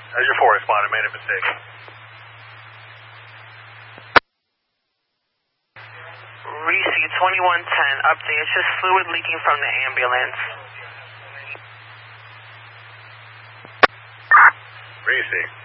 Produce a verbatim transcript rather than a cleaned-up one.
Azure four responded, made a mistake. Reese twenty-one ten, update. It's just fluid leaking from the ambulance. Reese.